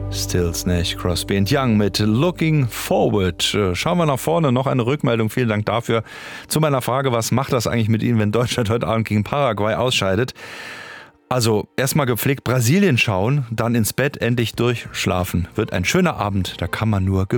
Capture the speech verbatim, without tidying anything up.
Stills, Nash, Crosby and Young mit Looking Forward. Schauen wir nach vorne, noch eine Rückmeldung, vielen Dank dafür. Zu meiner Frage, was macht das eigentlich mit Ihnen, wenn Deutschland heute Abend gegen Paraguay ausscheidet? Also erstmal gepflegt Brasilien schauen, dann ins Bett endlich durchschlafen. Wird ein schöner Abend, da kann man nur gewinnen.